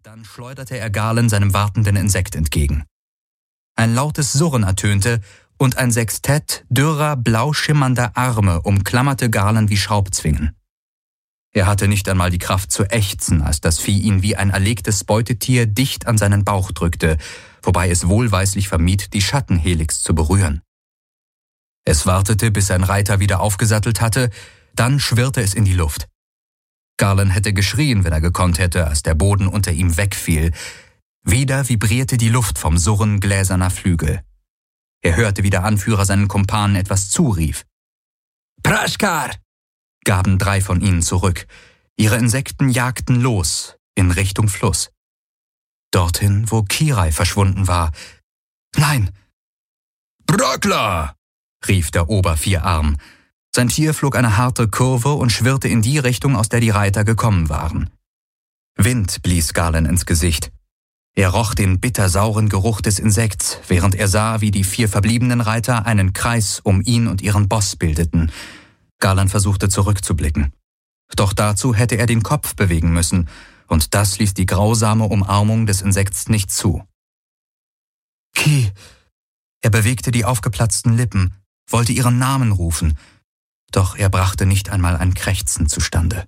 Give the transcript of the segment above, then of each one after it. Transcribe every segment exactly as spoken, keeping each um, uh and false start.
Dann schleuderte er Galen seinem wartenden Insekt entgegen. Ein lautes Surren ertönte, und ein Sextett dürrer, blau schimmernder Arme umklammerte Galen wie Schraubzwingen. Er hatte nicht einmal die Kraft zu ächzen, als das Vieh ihn wie ein erlegtes Beutetier dicht an seinen Bauch drückte, wobei es wohlweislich vermied, die Schattenhelix zu berühren. Es wartete, bis sein Reiter wieder aufgesattelt hatte, dann schwirrte es in die Luft. Galen hätte geschrien, wenn er gekonnt hätte, als der Boden unter ihm wegfiel. Wieder vibrierte die Luft vom Surren gläserner Flügel. Er hörte, wie der Anführer seinen Kumpanen etwas zurief. »Praskar«, gaben drei von ihnen zurück. Ihre Insekten jagten los, in Richtung Fluss. Dorthin, wo Kirai verschwunden war. »Nein!« »Brakla«, rief der Obervierarm. Sein Tier flog eine harte Kurve und schwirrte in die Richtung, aus der die Reiter gekommen waren. Wind blies Galen ins Gesicht. Er roch den bittersauren Geruch des Insekts, während er sah, wie die vier verbliebenen Reiter einen Kreis um ihn und ihren Boss bildeten. Galen versuchte zurückzublicken. Doch dazu hätte er den Kopf bewegen müssen, und das ließ die grausame Umarmung des Insekts nicht zu. »Ki«, er bewegte die aufgeplatzten Lippen, wollte ihren Namen rufen, doch er brachte nicht einmal ein Krächzen zustande.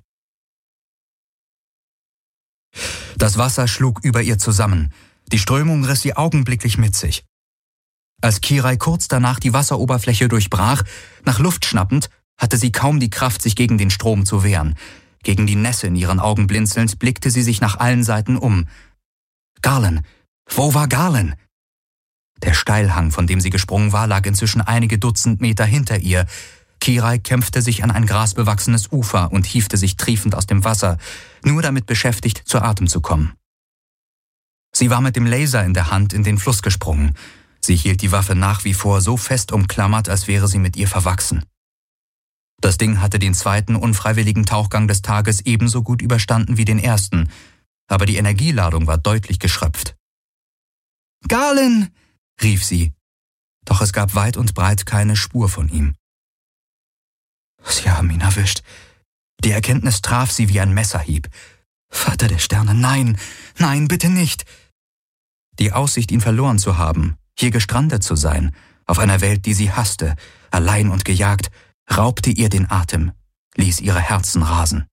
Das Wasser schlug über ihr zusammen, die Strömung riss sie augenblicklich mit sich. Als Kirai kurz danach die Wasseroberfläche durchbrach, nach Luft schnappend, hatte sie kaum die Kraft, sich gegen den Strom zu wehren. Gegen die Nässe in ihren Augen blinzelnd, blickte sie sich nach allen Seiten um. Galen! Wo war Galen? Der Steilhang, von dem sie gesprungen war, lag inzwischen einige Dutzend Meter hinter ihr. Kirai kämpfte sich an ein grasbewachsenes Ufer und hiefte sich triefend aus dem Wasser, nur damit beschäftigt, zu Atem zu kommen. Sie war mit dem Laser in der Hand in den Fluss gesprungen. Sie hielt die Waffe nach wie vor so fest umklammert, als wäre sie mit ihr verwachsen. Das Ding hatte den zweiten unfreiwilligen Tauchgang des Tages ebenso gut überstanden wie den ersten, aber die Energieladung war deutlich geschröpft. »Galen«, rief sie, doch es gab weit und breit keine Spur von ihm. Sie haben ihn erwischt. Die Erkenntnis traf sie wie ein Messerhieb. Vater der Sterne, nein, nein, bitte nicht. Die Aussicht, ihn verloren zu haben, hier gestrandet zu sein, auf einer Welt, die sie hasste, allein und gejagt, raubte ihr den Atem, ließ ihre Herzen rasen.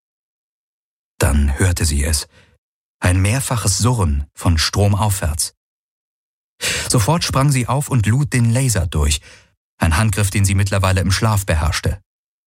Dann hörte sie es, ein mehrfaches Surren von stromaufwärts. Sofort sprang sie auf und lud den Laser durch, ein Handgriff, den sie mittlerweile im Schlaf beherrschte.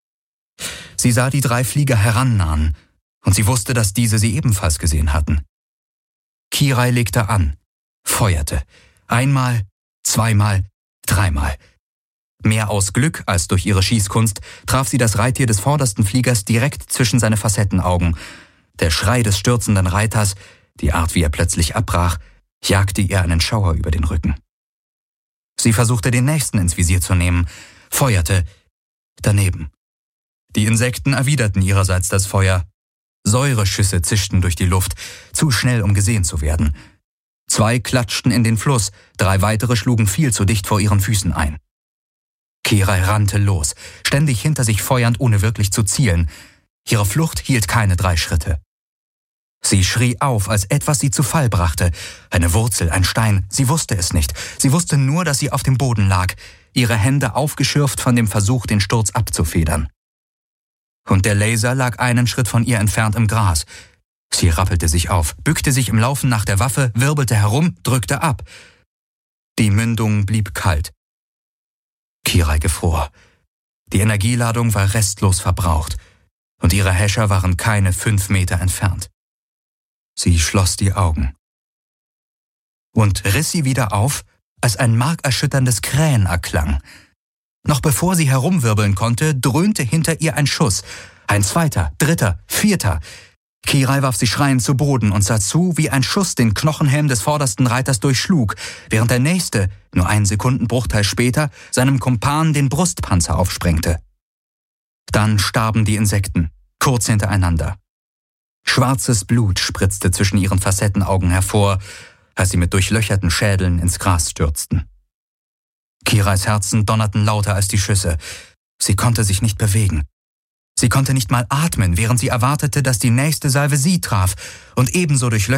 Sie sah die drei Flieger herannahen, und sie wusste, dass diese sie ebenfalls gesehen hatten. Kirai legte an, feuerte. Einmal, zweimal, dreimal. Mehr aus Glück als durch ihre Schießkunst traf sie das Reittier des vordersten Fliegers direkt zwischen seine Facettenaugen. Der Schrei des stürzenden Reiters, die Art, wie er plötzlich abbrach, jagte ihr einen Schauer über den Rücken. Sie versuchte, den nächsten ins Visier zu nehmen, feuerte, daneben. Die Insekten erwiderten ihrerseits das Feuer. Säureschüsse zischten durch die Luft, zu schnell, um gesehen zu werden. Zwei klatschten in den Fluss, drei weitere schlugen viel zu dicht vor ihren Füßen ein. Kirai rannte los, ständig hinter sich feuernd, ohne wirklich zu zielen. Ihre Flucht hielt keine drei Schritte. Sie schrie auf, als etwas sie zu Fall brachte. Eine Wurzel, ein Stein, sie wusste es nicht. Sie wusste nur, dass sie auf dem Boden lag, ihre Hände aufgeschürft von dem Versuch, den Sturz abzufedern. Und der Laser lag einen Schritt von ihr entfernt im Gras. Sie rappelte sich auf, bückte sich im Laufen nach der Waffe, wirbelte herum, drückte ab. Die Mündung blieb kalt. Kirai gefror. Die Energieladung war restlos verbraucht, und ihre Häscher waren keine fünf Meter entfernt. Sie schloss die Augen und riss sie wieder auf, als ein markerschütterndes Krähen erklang. Noch bevor sie herumwirbeln konnte, dröhnte hinter ihr ein Schuss. Ein zweiter, dritter, vierter. Kirai warf sich schreiend zu Boden und sah zu, wie ein Schuss den Knochenhelm des vordersten Reiters durchschlug, während der nächste, nur einen Sekundenbruchteil später, seinem Kumpan den Brustpanzer aufsprengte. Dann starben die Insekten, kurz hintereinander. Schwarzes Blut spritzte zwischen ihren Facettenaugen hervor, als sie mit durchlöcherten Schädeln ins Gras stürzten. Kirais Herzen donnerten lauter als die Schüsse. Sie konnte sich nicht bewegen. Sie konnte nicht mal atmen, während sie erwartete, dass die nächste Salve sie traf und ebenso durchlöcherte